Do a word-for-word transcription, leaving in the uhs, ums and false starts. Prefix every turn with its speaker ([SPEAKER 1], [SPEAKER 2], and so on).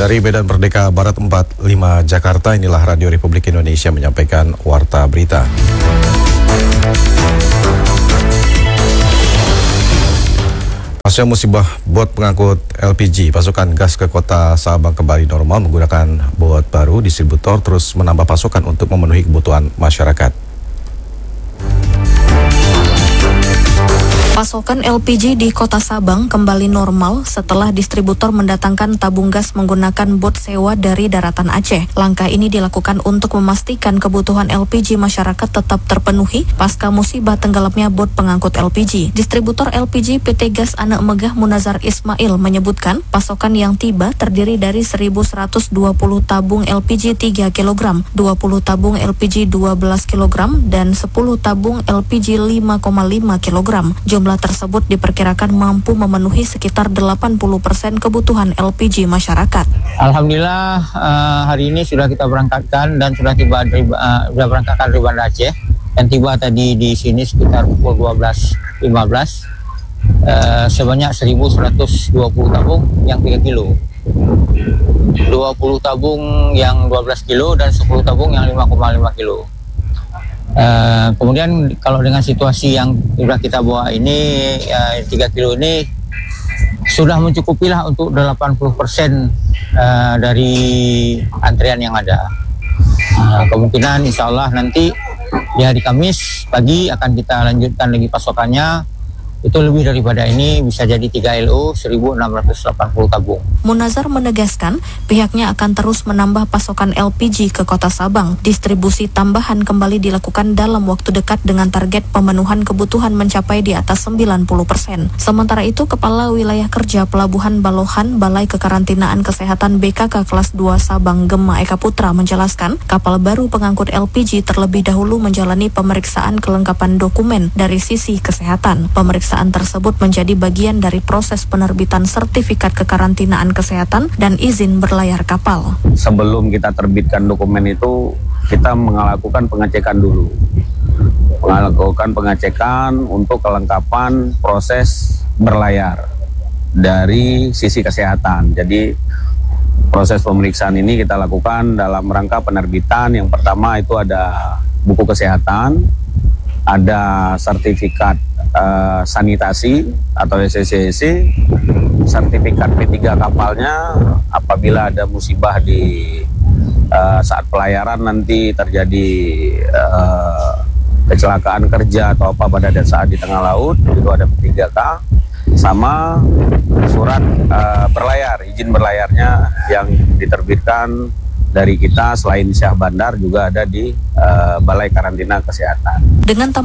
[SPEAKER 1] Dari Medan Merdeka Barat empat puluh lima Jakarta, inilah Radio Republik Indonesia menyampaikan Warta Berita. Pasca musibah bot pengangkut L P G, pasokan gas ke kota Sabang kembali normal menggunakan bot baru. Distributor terus menambah pasokan untuk memenuhi kebutuhan masyarakat.
[SPEAKER 2] Pasokan L P G di Kota Sabang kembali normal setelah distributor mendatangkan tabung gas menggunakan bot sewa dari daratan Aceh. Langkah ini dilakukan untuk memastikan kebutuhan L P G masyarakat tetap terpenuhi pasca musibah tenggelamnya bot pengangkut L P G. Distributor L P G P T Gas Anak Megah Munazar Ismail menyebutkan pasokan yang tiba terdiri dari seribu seratus dua puluh tabung L P G tiga kilogram, dua puluh tabung L P G dua belas kilogram, dan sepuluh tabung L P G lima koma lima kilogram. Jumlah tersebut diperkirakan mampu memenuhi sekitar delapan puluh persen kebutuhan L P G masyarakat.
[SPEAKER 3] Alhamdulillah uh, hari ini sudah kita berangkatkan dan sudah tiba dari, uh, sudah berangkatkan dari Bandar Aceh dan tiba tadi di sini sekitar pukul dua belas lima belas uh, sebanyak seribu seratus dua puluh tabung yang tiga kilo, dua puluh tabung yang dua belas kilo, dan sepuluh tabung yang lima koma lima kilo. Uh, kemudian kalau dengan situasi yang sudah kita bawa ini uh, tiga kilo ini sudah mencukupi lah untuk delapan puluh persen uh, dari antrian yang ada. Uh, kemungkinan insya Allah nanti di hari Kamis pagi akan kita lanjutkan lagi pasokannya. Itu lebih daripada ini, bisa jadi tiga L O seribu enam ratus delapan puluh tabung.
[SPEAKER 2] Munazar menegaskan pihaknya akan terus menambah pasokan L P G ke Kota Sabang. Distribusi tambahan kembali dilakukan dalam waktu dekat dengan target pemenuhan kebutuhan mencapai di atas sembilan puluh persen. Sementara itu, Kepala Wilayah Kerja Pelabuhan Balohan Balai Kekarantinaan Kesehatan B K K Kelas dua Sabang Gema Eka Putra menjelaskan kapal baru pengangkut L P G terlebih dahulu menjalani pemeriksaan kelengkapan dokumen dari sisi kesehatan. Pemeriksaan Pemeriksaan tersebut menjadi bagian dari proses penerbitan sertifikat kekarantinaan kesehatan dan izin berlayar kapal.
[SPEAKER 4] Sebelum kita terbitkan dokumen itu, kita melakukan pengecekan dulu. Melakukan pengecekan untuk kelengkapan proses berlayar dari sisi kesehatan. Jadi proses pemeriksaan ini kita lakukan dalam rangka penerbitan. Yang pertama itu ada buku kesehatan, ada sertifikat Uh, sanitasi atau S C C, sertifikat P tiga kapalnya apabila ada musibah di uh, saat pelayaran nanti terjadi uh, kecelakaan kerja atau apa pada saat di tengah laut, itu ada P tiga K, sama surat uh, berlayar, izin berlayarnya yang diterbitkan dari kita selain Syah Bandar juga ada di uh, Balai Karantina Kesehatan.
[SPEAKER 2] Dengan